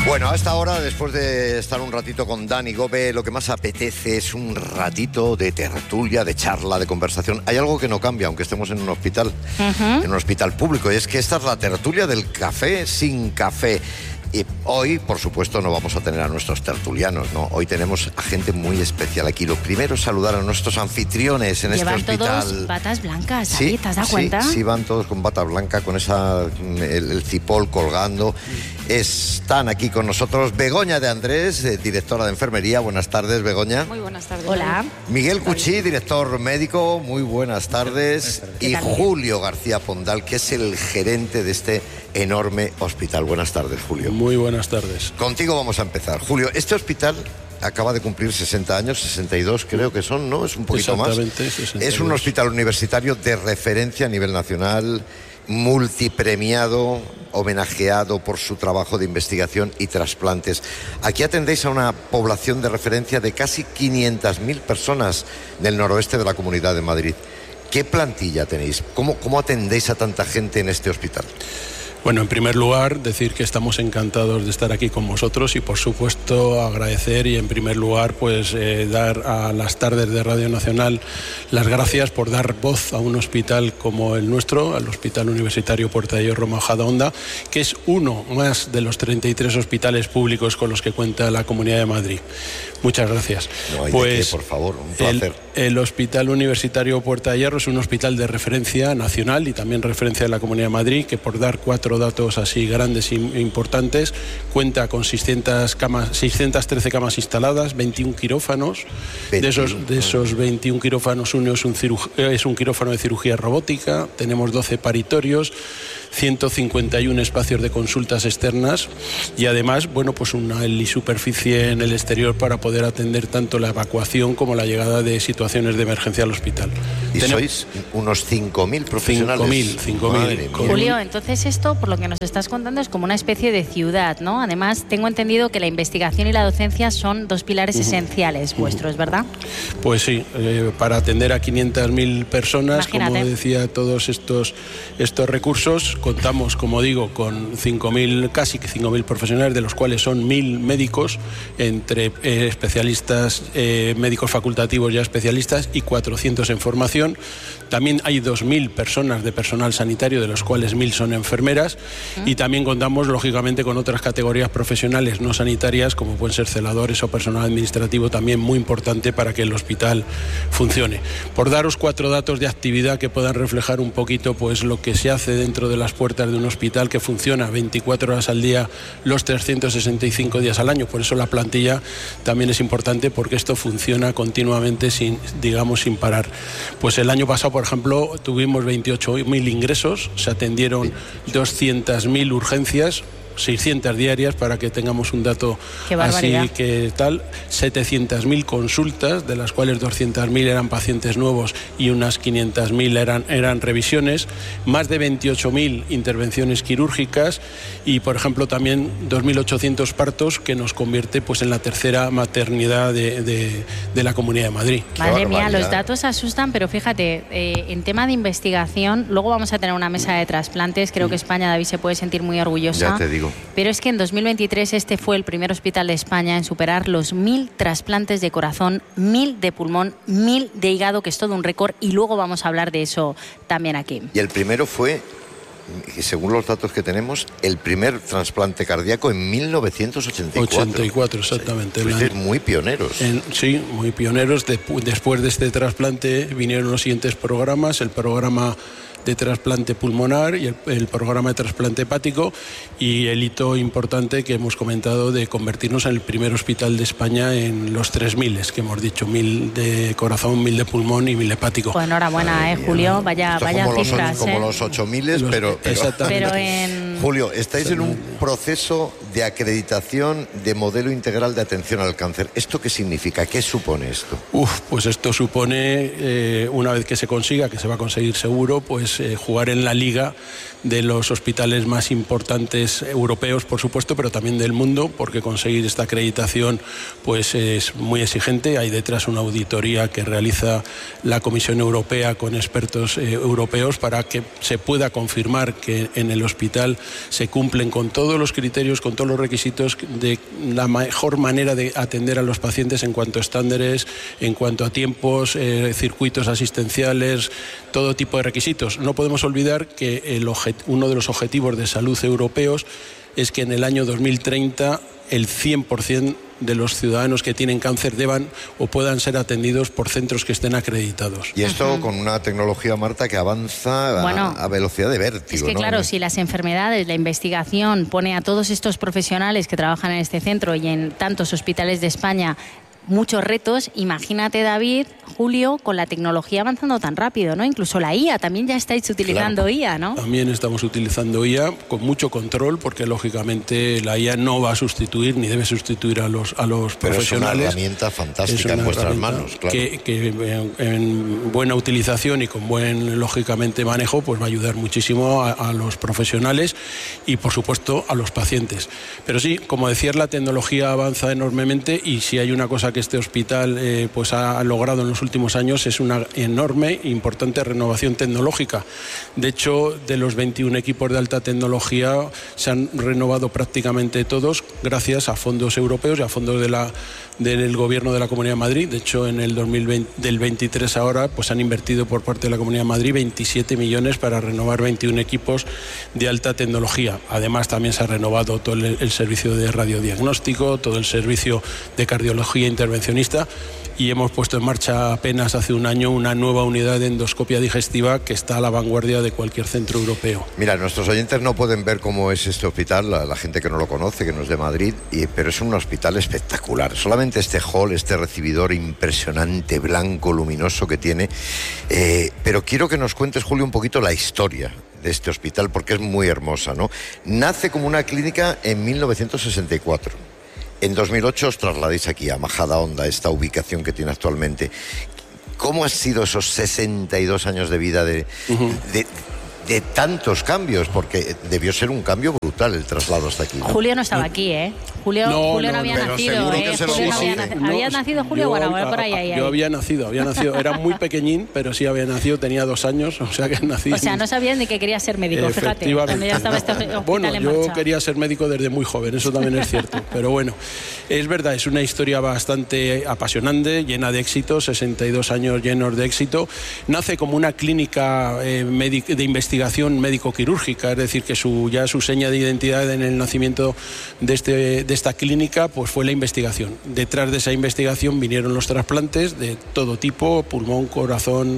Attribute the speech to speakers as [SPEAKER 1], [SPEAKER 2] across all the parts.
[SPEAKER 1] Bueno, a esta hora, después de estar un ratito con Dani Gómez, lo que más apetece es un ratito de tertulia, de charla, de conversación. Hay algo que no cambia, aunque estemos en un hospital, en un hospital público, y es que esta es la tertulia del café sin café. Y hoy, por supuesto, no vamos a tener a nuestros tertulianos, ¿no? Hoy tenemos a gente muy especial aquí. Lo primero es saludar a nuestros anfitriones en este hospital.
[SPEAKER 2] Llevan todos batas blancas, ¿sí? ¿Te has dado cuenta?
[SPEAKER 1] Sí, van todos con bata blanca, con el cipol colgando. Están aquí con nosotros Begoña de Andrés, directora de enfermería. Buenas tardes, Begoña.
[SPEAKER 3] Muy buenas tardes.
[SPEAKER 2] Hola.
[SPEAKER 1] Miguel Cuchí, director médico. Muy buenas tardes. Y Julio García Pondal, que es el gerente de este enorme hospital. Buenas tardes, Julio.
[SPEAKER 4] Muy buenas tardes.
[SPEAKER 1] Contigo vamos a empezar. Julio, este hospital acaba de cumplir 60 años, 62 creo que son, ¿no? Es un poquito más.
[SPEAKER 4] Exactamente, 62.
[SPEAKER 1] Es un hospital universitario de referencia a nivel nacional, multipremiado, homenajeado por su trabajo de investigación y trasplantes. Aquí atendéis a una población de referencia de casi 500.000 personas del noroeste de la Comunidad de Madrid. ¿Qué plantilla tenéis? ¿Cómo atendéis a tanta gente en este hospital?
[SPEAKER 4] Bueno, en primer lugar, decir que estamos encantados de estar aquí con vosotros y, por supuesto, agradecer y, en primer lugar, pues dar a las tardes de Radio Nacional las gracias por dar voz a un hospital como el nuestro, al Hospital Universitario Puerta de Hierro Majadahonda, que es uno más de los 33 hospitales públicos con los que cuenta la Comunidad de Madrid. Muchas gracias.
[SPEAKER 1] No hay de qué, por favor, un placer.
[SPEAKER 4] El Hospital Universitario Puerta de Hierro es un hospital de referencia nacional y también referencia de la Comunidad de Madrid, que, por dar 4 datos así grandes e importantes, cuenta con 613 camas instaladas, 21 quirófanos. De esos 21 quirófanos, uno es un quirófano de cirugía robótica, tenemos 12 paritorios, 151 espacios de consultas externas y, además, bueno, pues una helisuperficie en el exterior para poder atender tanto la evacuación como la llegada de situaciones de emergencia al hospital.
[SPEAKER 1] ¿Y sois unos 5.000 profesionales?
[SPEAKER 4] 5.000.
[SPEAKER 2] Julio, entonces esto, por lo que nos estás contando, es como una especie de ciudad, ¿no? Además, tengo entendido que la investigación y la docencia son 2 pilares esenciales vuestros, ¿verdad?
[SPEAKER 4] Pues sí, para atender a 500.000 personas,
[SPEAKER 2] imagínate,
[SPEAKER 4] como decía, todos estos recursos, contamos, como digo, con casi 5.000 profesionales, de los cuales son 1.000 médicos, entre especialistas, médicos facultativos ya especialistas, y 400 en formación. También hay 2.000 personas de personal sanitario, de los cuales 1.000 son enfermeras, y también contamos, lógicamente, con otras categorías profesionales no sanitarias, como pueden ser celadores o personal administrativo, también muy importante para que el hospital funcione. Por daros 4 datos de actividad que puedan reflejar un poquito, pues, lo que se hace dentro de las puertas de un hospital que funciona 24 horas al día, los 365 días al año. Por eso la plantilla también es importante, porque esto funciona continuamente sin parar. Pues el año pasado, por ejemplo, tuvimos 28.000 ingresos, se atendieron 200.000 urgencias, 600 diarias, para que tengamos un dato así que tal, 700.000 consultas, de las cuales 200.000 eran pacientes nuevos y unas 500.000 eran revisiones, más de 28.000 intervenciones quirúrgicas y, por ejemplo, también 2.800 partos, que nos convierte, pues, en la tercera maternidad de la Comunidad de Madrid.
[SPEAKER 2] Madre mía, los datos asustan, pero fíjate, en tema de investigación, luego vamos a tener una mesa de trasplantes, creo que España, David, se puede sentir muy orgullosa.
[SPEAKER 1] Ya te digo.
[SPEAKER 2] Pero es que en 2023 este fue el primer hospital de España en superar los 1.000 trasplantes de corazón, 1.000 de pulmón, 1.000 de hígado, que es todo un récord, y luego vamos a hablar de eso también aquí.
[SPEAKER 1] Y el primero fue, según los datos que tenemos, el primer trasplante cardíaco en 1984.
[SPEAKER 4] 84, exactamente.
[SPEAKER 1] Fuisteis muy pioneros.
[SPEAKER 4] Sí, muy pioneros. Después de este trasplante vinieron los siguientes programas, el programa de trasplante pulmonar y el programa de trasplante hepático, y el hito importante que hemos comentado de convertirnos en el primer hospital de España en los 3.000, que hemos dicho, 1.000 de corazón, 1.000 de pulmón y 1.000 hepático.
[SPEAKER 2] Pues enhorabuena, Julio, vaya
[SPEAKER 1] como
[SPEAKER 2] cifras.
[SPEAKER 1] Como los 8.000, pero Julio, estáis en un proceso de acreditación de modelo integral de atención al cáncer. ¿Esto qué significa? ¿Qué supone esto?
[SPEAKER 4] Pues esto supone, una vez que se consiga, que se va a conseguir seguro, pues jugar en la liga de los hospitales más importantes europeos, por supuesto, pero también del mundo, porque conseguir esta acreditación pues es muy exigente. Hay detrás una auditoría que realiza la Comisión Europea con expertos europeos para que se pueda confirmar que en el hospital se cumplen con todos los criterios, con todos todos los requisitos de la mejor manera de atender a los pacientes en cuanto a estándares, en cuanto a tiempos, circuitos asistenciales, todo tipo de requisitos. No podemos olvidar que uno de los objetivos de salud europeos es que en el año 2030 el 100% de los ciudadanos que tienen cáncer deban o puedan ser atendidos por centros que estén acreditados.
[SPEAKER 1] Y esto con una tecnología, Marta, que avanza a velocidad de vértigo.
[SPEAKER 2] Es que claro, si las enfermedades, la investigación pone a todos estos profesionales que trabajan en este centro y en tantos hospitales de España muchos retos, imagínate, David, Julio, con la tecnología avanzando tan rápido, ¿no? Incluso la IA, también ya estáis utilizando IA, ¿no?
[SPEAKER 4] También estamos utilizando IA con mucho control, porque lógicamente la IA no va a sustituir ni debe sustituir a los profesionales.
[SPEAKER 1] Pero es una herramienta fantástica en vuestras manos, claro.
[SPEAKER 4] Que en buena utilización y con buen, lógicamente, manejo, pues va a ayudar muchísimo a los profesionales y, por supuesto, a los pacientes. Pero sí, como decías, la tecnología avanza enormemente, y si hay una cosa que este hospital pues ha logrado en los últimos años es una enorme e importante renovación tecnológica. De hecho, de los 21 equipos de alta tecnología se han renovado prácticamente todos gracias a fondos europeos y a fondos del Gobierno de la Comunidad de Madrid. De hecho, en el 2020, del 23 ahora, pues han invertido por parte de la Comunidad de Madrid 27 millones para renovar 21 equipos de alta tecnología. Además, también se ha renovado todo el servicio de radiodiagnóstico, todo el servicio de cardiología intervencionista, y hemos puesto en marcha apenas hace un año una nueva unidad de endoscopia digestiva que está a la vanguardia de cualquier centro europeo.
[SPEAKER 1] Mira, nuestros oyentes no pueden ver cómo es este hospital, la gente que no lo conoce, que no es de Madrid, pero es un hospital espectacular. Solamente este hall, este recibidor impresionante, blanco, luminoso que tiene. Pero quiero que nos cuentes, Julio, un poquito la historia de este hospital, porque es muy hermosa, ¿no? Nace como una clínica en 1964. En 2008 os trasladáis aquí a Majadahonda, esta ubicación que tiene actualmente. ¿Cómo han sido esos 62 años de vida de tantos cambios? Porque debió ser un cambio brutal el traslado hasta aquí, ¿no?
[SPEAKER 2] Julio no estaba aquí, ¿eh? Julio no había nacido, ¿eh? ¿Había nacido Julio? Bueno, por ahí.
[SPEAKER 4] Yo había nacido. Era muy pequeñín, pero sí había nacido, tenía 2 años, o sea que nací.
[SPEAKER 2] O sea, no sabías ni que querías ser médico, fíjate, cuando ya estaba este hospital
[SPEAKER 4] bueno,
[SPEAKER 2] en
[SPEAKER 4] yo
[SPEAKER 2] marcha.
[SPEAKER 4] quería ser médico desde muy joven, eso también es cierto. Pero bueno, es verdad, es una historia bastante apasionante, llena de éxitos, 62 años llenos de éxito. Nace como una clínica de investigación médico-quirúrgica, es decir, que su seña de identidad en el nacimiento de esta clínica pues fue la investigación. Detrás de esa investigación vinieron los trasplantes de todo tipo, pulmón, corazón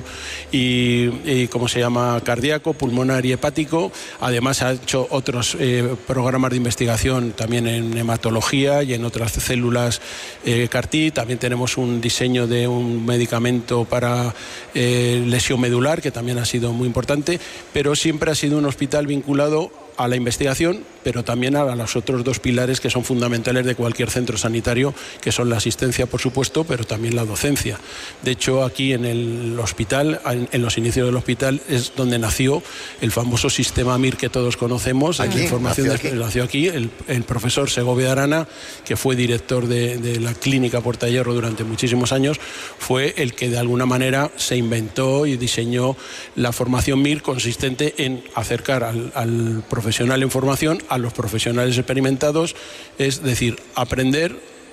[SPEAKER 4] y cardíaco, pulmonar y hepático. Además ha hecho otros programas de investigación también en hematología y en otras células CAR-T. También tenemos un diseño de un medicamento para lesión medular, que también ha sido muy importante, pero siempre ha sido un hospital vinculado a la investigación, pero también a los otros 2 pilares que son fundamentales de cualquier centro sanitario, que son la asistencia, por supuesto, pero también la docencia. De hecho, aquí en el hospital, en los inicios del hospital, es donde nació el famoso sistema MIR que todos conocemos. Nació aquí el profesor Segovia Arana, que fue director de la clínica Puerta de Hierro durante muchísimos años, fue el que de alguna manera se inventó y diseñó la formación MIR, consistente en acercar al profesional en formación a los profesionales experimentados, es decir, aprender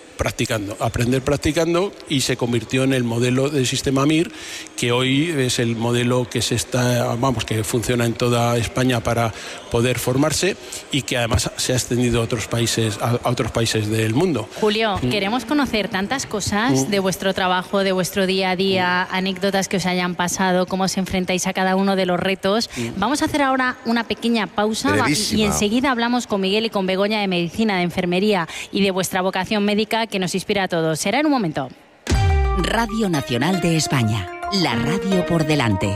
[SPEAKER 4] practicando, y se convirtió en el modelo del sistema MIR, que hoy es el modelo que que funciona en toda España para poder formarse, y que además se ha extendido a otros países del mundo.
[SPEAKER 2] Julio, queremos conocer tantas cosas de vuestro trabajo, de vuestro día a día, anécdotas que os hayan pasado, cómo os enfrentáis a cada uno de los retos. Vamos a hacer ahora una pequeña pausa y enseguida hablamos con Miguel y con Begoña de Medicina, de Enfermería y de vuestra vocación médica, que nos inspira a todos. Será en un momento.
[SPEAKER 3] Radio Nacional de España, la radio por delante.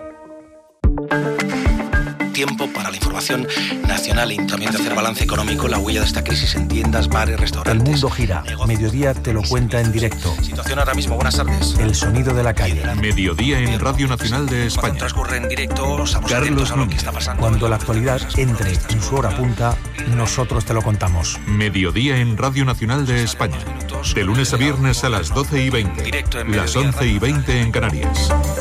[SPEAKER 5] Tiempo para la información nacional y también de hacer balance económico, la huella de esta crisis en tiendas, bares, restaurantes.
[SPEAKER 6] El mundo gira. Mediodía te lo cuenta en directo.
[SPEAKER 5] Situación ahora mismo, buenas tardes.
[SPEAKER 6] El sonido de la calle.
[SPEAKER 7] Mediodía en Radio Nacional de España.
[SPEAKER 5] Transcurre en directo, estamos atentos a lo que está pasando.
[SPEAKER 6] Cuando la actualidad entre en su hora punta, nosotros te lo contamos.
[SPEAKER 7] Mediodía en Radio Nacional de España. De lunes a viernes a las 12:20. Las 11:20 en Canarias.